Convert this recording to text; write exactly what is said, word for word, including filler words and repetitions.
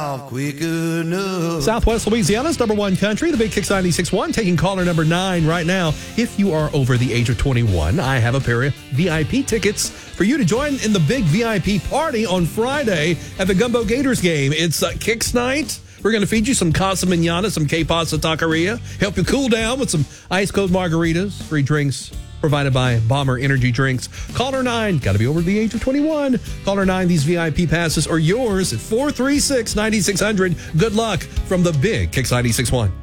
Quick enough. Southwest Louisiana's number one country, the Big Kicks ninety-six point one, taking caller number nine right now. If you are over the age of twenty-one, I have a pair of V I P tickets for you to join in the big V I P party on Friday at the Gumbo Gators game. It's uh, Kicks night. We're going to feed you some Casa Manana, some K-Pasta Taqueria, help you cool down with some ice cold margaritas, free drinks provided by Bomber Energy Drinks. Caller nine, got to be over the age of twenty-one. Caller nine, these V I P passes are yours at four three six, nine six zero zero. Good luck from the Big Kicks ninety-six point one.